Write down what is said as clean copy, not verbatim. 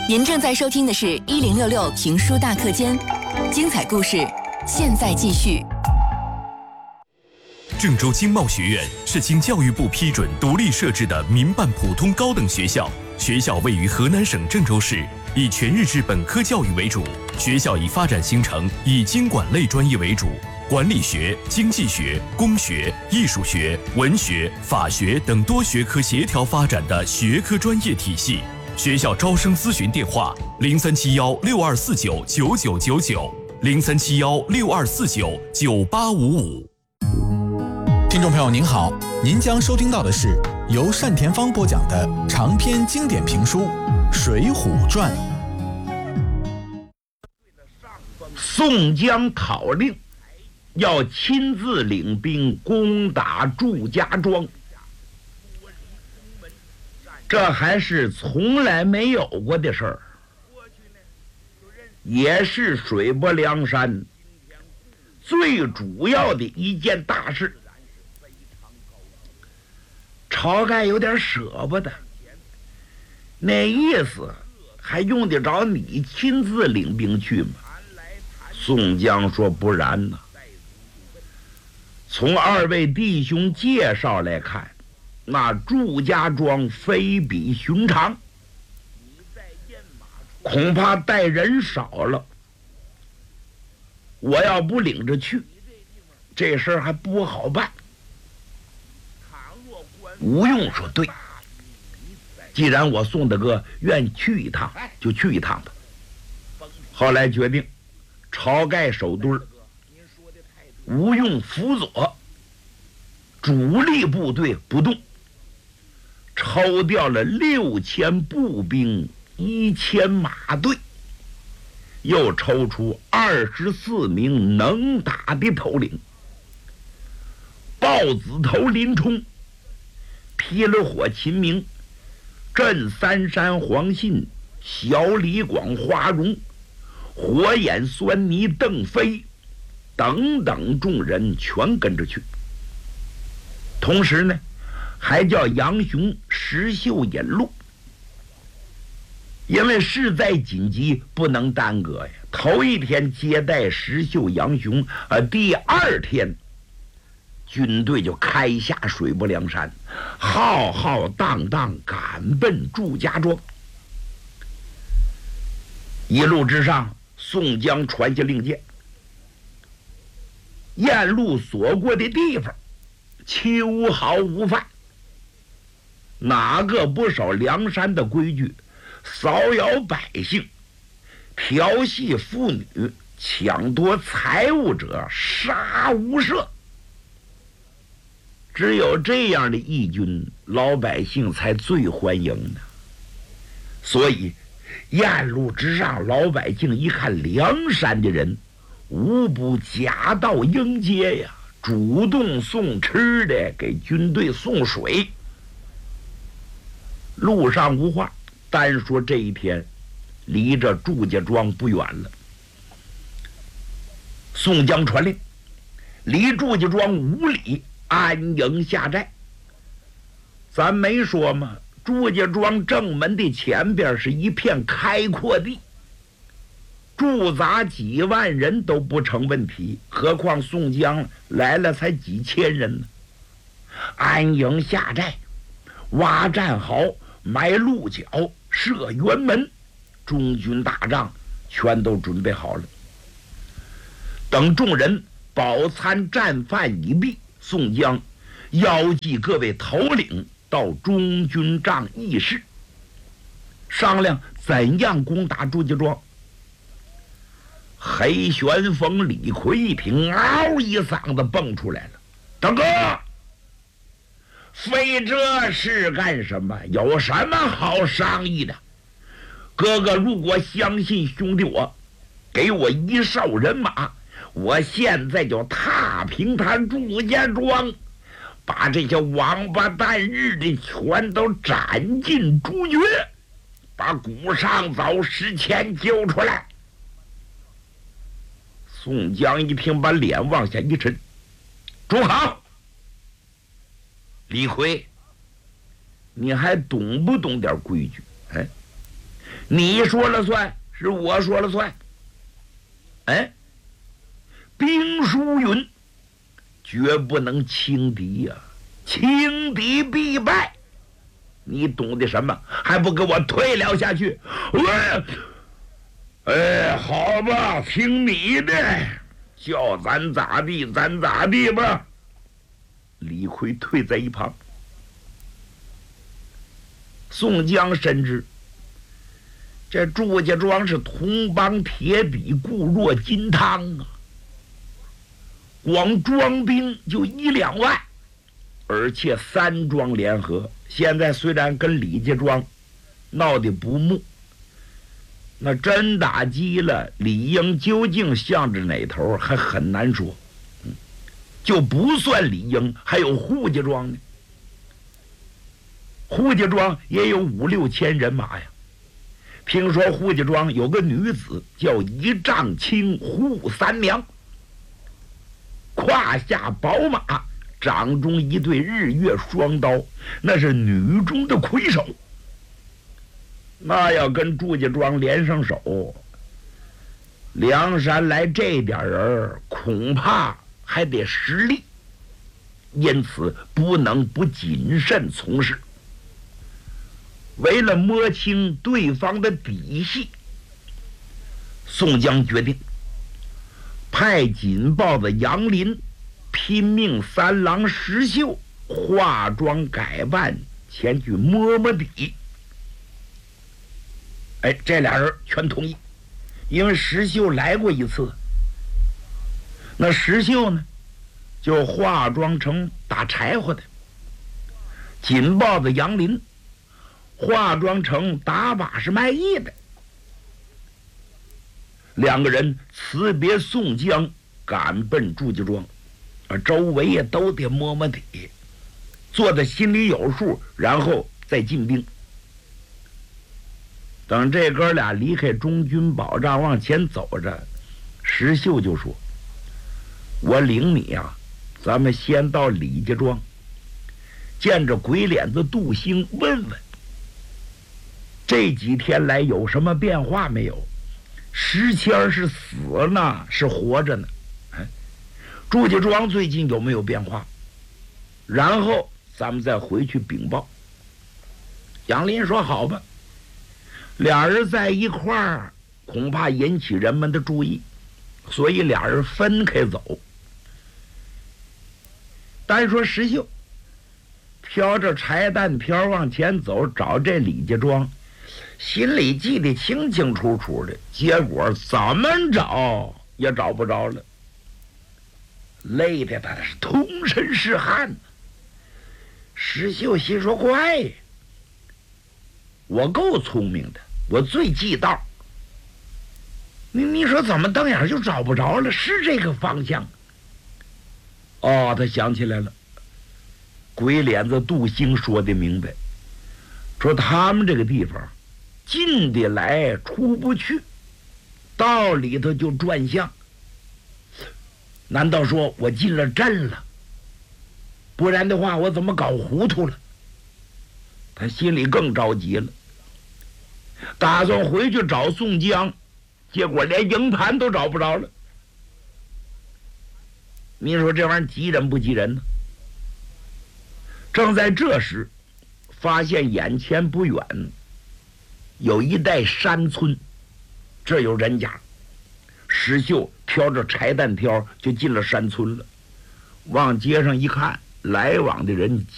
您正在收听的是1066评书大课间，精彩故事现在继续。 郑州经贸学院是经教育部批准独立设置的民办普通高等学校，学校位于河南省郑州市，以全日制本科教育为主。学校以发展形成以经管类专业为主，管理学、经济学、工学、艺术学、文学、法学等多学科协调发展的学科专业体系。学校招生咨询电话：0371624999，037162499855。 听众朋友您好，您将收听到的是由单田芳播讲的长篇经典评书《水浒传》。 宋江讨令要亲自领兵攻打祝家庄，这还是从来没有过的事儿，也是水泊梁山最主要的一件大事。晁盖有点舍不得，那意思还用得着你亲自领兵去吗？宋江说不然呢，从二位弟兄介绍来看，那祝家庄非比寻常，恐怕带人少了，我要不领着去，这事儿还不好办。吴用说对，既然我宋大哥愿去一趟，就去一趟吧。后来决定晁盖守墩儿，吴用辅佐，主力部队不动，抽调了6000步兵，1000马队，又抽出24名能打的头领。豹子头林冲、劈了火秦明、镇三山黄信、小李广华容、火眼狻猊邓飞等等众人全跟着去。同时呢，还叫杨雄、石秀引路，因为事在紧急，不能耽搁呀。头一天接待石秀、杨雄，第二天军队就开下水泊梁山，浩浩荡荡赶奔祝家庄。一路之上，宋江传下令箭，沿路所过的地方秋毫无犯，哪个不守梁山的规矩，骚扰百姓、调戏妇女、抢夺财物者，杀无赦。只有这样的义军，老百姓才最欢迎呢。所以沿路之上，老百姓一看梁山的人，无不夹道迎接呀，主动送吃的，给军队送水。路上无话，单说这一天离着祝家庄不远了。宋江传令，离祝家庄5里安营下寨。咱没说吗？祝家庄正门的前边是一片开阔地，驻扎几万人都不成问题，何况宋江来了才几千人呢。安营下寨，挖战壕，埋鹿角，设辕门，中军大帐全都准备好了。等众人饱餐战饭已毕，宋江邀集各位头领到中军帐议事，商量怎样攻打祝家庄。黑旋风李逵一听，嗷一嗓子蹦出来了：“大哥，费这事干什么？有什么好商议的？哥哥如果相信兄弟我，给我1哨人马，我现在就踏平他祝家庄，把这些王八蛋日的全都斩尽诛绝，把古上早石前揪出来。”宋江一听，把脸往下一沉：“中好！李逵，你还懂不懂点规矩？哎， 你说了算，是我说了算。哎，兵书云，绝不能轻敌呀，轻敌必败。你懂得什么？还不给我退了下去？好吧，听你的，叫咱咋地咱咋地吧。李逵退在一旁。宋江深知这祝家庄是铜帮铁壁，固若金汤啊，光庄兵就1-2万，而且3庄联合。现在虽然跟李家庄闹得不睦，那真打击了，李应究竟向着哪头还很难说。就不算李应，还有胡家庄呢。胡家庄也有5-6千人马呀。听说胡家庄有个女子叫一丈青胡三娘，胯下宝马，掌中一对日月双刀，那是女中的魁首。那要跟祝家庄连上手，梁山来这点人恐怕还得实力，因此不能不谨慎从事。为了摸清对方的底细，宋江决定派紧豹子杨林、拼命三郎石秀化妆改扮前去摸摸底。哎，这俩人全同意，因为石秀来过一次。那石秀呢，就化妆成打柴火的；紧豹子杨林化妆成打把式卖艺的。2个人辞别宋江，赶奔祝家庄，周围也都得摸摸底，做的心里有数，然后再进兵。等这哥俩离开中军保障往前走着，石秀就说：“我领你啊，咱们先到李家庄，见着鬼脸子杜兴问问，这几天来有什么变化没有？石谦是死呢，是活着呢？祝家庄最近有没有变化？然后咱们再回去禀报。”杨林说：“好吧。”俩人在一块儿，恐怕引起人们的注意，所以俩人分开走。单说石秀挑着柴担挑往前走，找这李家庄，心里记得清清楚楚的，结果怎么找也找不着了，累得他是通身是汗。石秀心说：“怪呀，我够聪明的，我最记道。你说怎么瞪眼就找不着了？是这个方向。”哦，他想起来了，鬼脸子杜兴说的明白，说他们这个地方进得来出不去，到里头就转向。难道说我进了阵了？不然的话我怎么搞糊涂了？他心里更着急了，打算回去找宋江，结果连营盘都找不着了。你说这玩意儿急人不急人呢？正在这时，发现眼前不远有一带山村，这有人家。石秀挑着柴担挑就进了山村了。往街上一看，来往的人